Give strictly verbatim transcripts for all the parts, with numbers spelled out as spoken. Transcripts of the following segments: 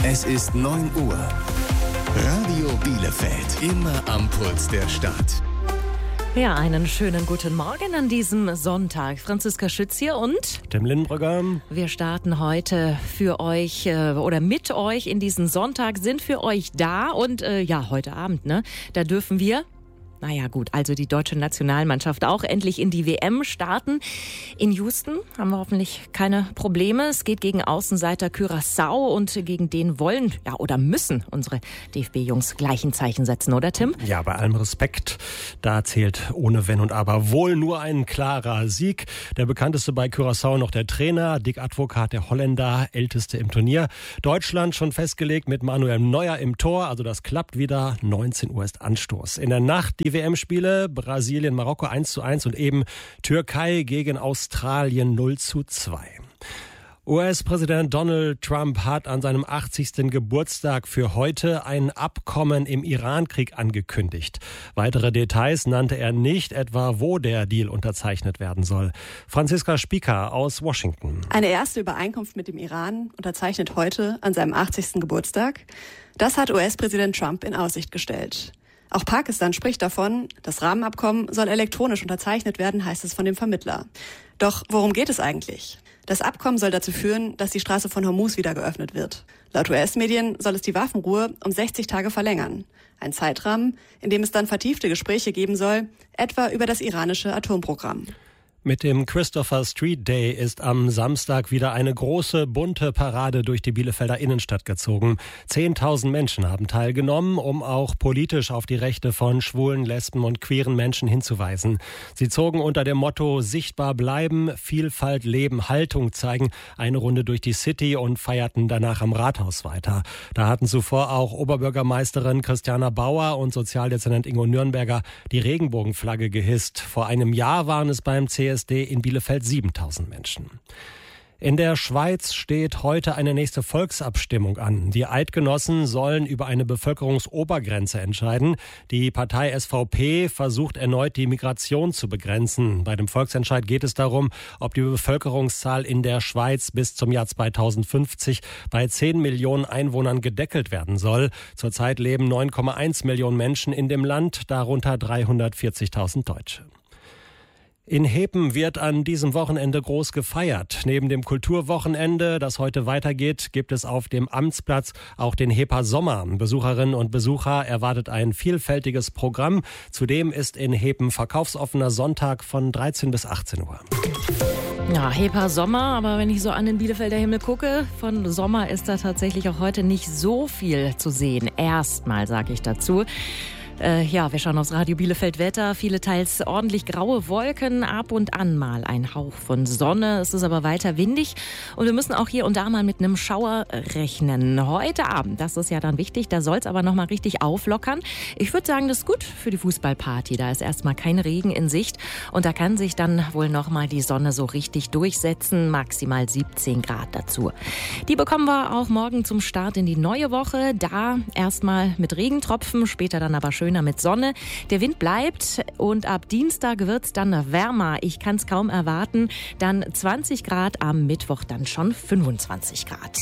Es ist neun Uhr. Radio Bielefeld. Immer am Puls der Stadt. Ja, einen schönen guten Morgen an diesem Sonntag. Franziska Schütz hier und Tim Lindenbrügger. Wir starten heute für euch äh, oder mit euch in diesen Sonntag, sind für euch da. Und äh, ja, heute Abend, ne, da dürfen wir... Naja gut, also die deutsche Nationalmannschaft auch endlich in die W M starten. In Houston haben wir hoffentlich keine Probleme. Es geht gegen Außenseiter Curaçao und gegen den wollen ja oder müssen unsere D F B-Jungs gleich ein Zeichen setzen, oder Tim? Ja, bei allem Respekt, da zählt ohne Wenn und Aber wohl nur ein klarer Sieg. Der bekannteste bei Curaçao noch der Trainer, Dick Advocaat, der Holländer, älteste im Turnier. Deutschland schon festgelegt mit Manuel Neuer im Tor, also das klappt wieder. neunzehn Uhr ist Anstoß. In der Nacht die W M-Spiele, Brasilien, Marokko eins zu eins und eben Türkei gegen Australien null zu zwei. U S-Präsident Donald Trump hat an seinem achtzigsten Geburtstag für heute ein Abkommen im Iran-Krieg angekündigt. Weitere Details nannte er nicht, etwa wo der Deal unterzeichnet werden soll. Franziska Spieker aus Washington. Eine erste Übereinkunft mit dem Iran unterzeichnet heute an seinem achtzigsten Geburtstag. Das hat U S-Präsident Trump in Aussicht gestellt. Auch Pakistan spricht davon, das Rahmenabkommen soll elektronisch unterzeichnet werden, heißt es von dem Vermittler. Doch worum geht es eigentlich? Das Abkommen soll dazu führen, dass die Straße von Hormuz wieder geöffnet wird. Laut U S-Medien soll es die Waffenruhe um sechzig Tage verlängern. Ein Zeitrahmen, in dem es dann vertiefte Gespräche geben soll, etwa über das iranische Atomprogramm. Mit dem Christopher Street Day ist am Samstag wieder eine große, bunte Parade durch die Bielefelder Innenstadt gezogen. Zehntausend Menschen haben teilgenommen, um auch politisch auf die Rechte von schwulen, lesben und queeren Menschen hinzuweisen. Sie zogen unter dem Motto Sichtbar bleiben, Vielfalt leben, Haltung zeigen eine Runde durch die City und feierten danach am Rathaus weiter. Da hatten zuvor auch Oberbürgermeisterin Christiana Bauer und Sozialdezernent Ingo Nürnberger die Regenbogenflagge gehisst. Vor einem Jahr waren es beim C S D in Bielefeld siebentausend Menschen. In der Schweiz steht heute eine nächste Volksabstimmung an. Die Eidgenossen sollen über eine Bevölkerungsobergrenze entscheiden. Die Partei S V P versucht erneut, die Migration zu begrenzen. Bei dem Volksentscheid geht es darum, ob die Bevölkerungszahl in der Schweiz bis zum Jahr zweitausendfünfzig bei zehn Millionen Einwohnern gedeckelt werden soll. Zurzeit leben neun Komma eins Millionen Menschen in dem Land, darunter dreihundertvierzigtausend Deutsche. In Hepen wird an diesem Wochenende groß gefeiert. Neben dem Kulturwochenende, das heute weitergeht, gibt es auf dem Amtsplatz auch den Heper Sommer. Besucherinnen und Besucher erwartet ein vielfältiges Programm. Zudem ist in Hepen verkaufsoffener Sonntag von dreizehn bis achtzehn Uhr. Ja, Heper Sommer, aber wenn ich so an den Bielefelder Himmel gucke, von Sommer ist da tatsächlich auch heute nicht so viel zu sehen. Erstmal sage ich dazu. Äh, ja, wir schauen aufs Radio Bielefeld Wetter. Viele teils ordentlich graue Wolken, ab und an mal ein Hauch von Sonne. Es ist aber weiter windig und wir müssen auch hier und da mal mit einem Schauer rechnen. Heute Abend, das ist ja dann wichtig, da soll es aber noch mal richtig auflockern. Ich würde sagen, das ist gut für die Fußballparty. Da ist erstmal kein Regen in Sicht und da kann sich dann wohl noch mal die Sonne so richtig durchsetzen. Maximal siebzehn Grad dazu. Die bekommen wir auch morgen zum Start in die neue Woche. Da erstmal mit Regentropfen, später dann aber schön mit Sonne. Der Wind bleibt und ab Dienstag wird es dann wärmer. Ich kann es kaum erwarten. Dann zwanzig Grad, am Mittwoch dann schon fünfundzwanzig Grad.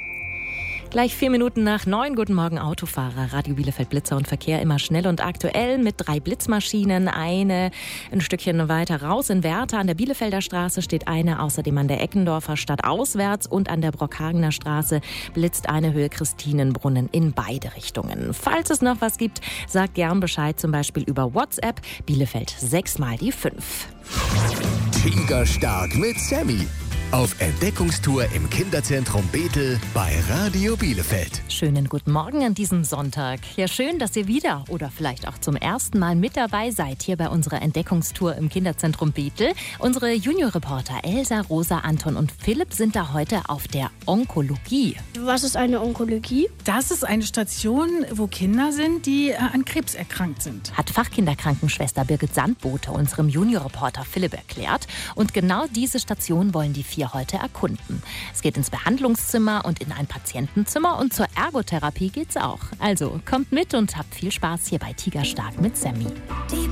Gleich vier Minuten nach neun. Guten Morgen, Autofahrer. Radio Bielefeld Blitzer und Verkehr immer schnell und aktuell mit drei Blitzmaschinen. Eine ein Stückchen weiter raus in Werther. An der Bielefelder Straße steht eine, außerdem an der Eckendorfer Stadt auswärts und an der Brockhagener Straße blitzt eine Höhe Christinenbrunnen in beide Richtungen. Falls es noch was gibt, sagt gern Bescheid, zum Beispiel über WhatsApp. Bielefeld sechs mal die fünf. Tigerstark mit Sammy. Auf Entdeckungstour im Kinderzentrum Bethel bei Radio Bielefeld. Schönen guten Morgen an diesem Sonntag. Ja, schön, dass ihr wieder oder vielleicht auch zum ersten Mal mit dabei seid hier bei unserer Entdeckungstour im Kinderzentrum Bethel. Unsere Juniorreporter Elsa, Rosa, Anton und Philipp sind da heute auf der Onkologie. Was ist eine Onkologie? Das ist eine Station, wo Kinder sind, die äh, an Krebs erkrankt sind. Hat Fachkinderkrankenschwester Birgit Sandbote unserem Juniorreporter Philipp erklärt. Und genau diese Station wollen die vier heute erkunden. Es geht ins Behandlungszimmer und in ein Patientenzimmer und zur Ergotherapie geht's auch. Also kommt mit und habt viel Spaß hier bei Tigerstark mit Sammy.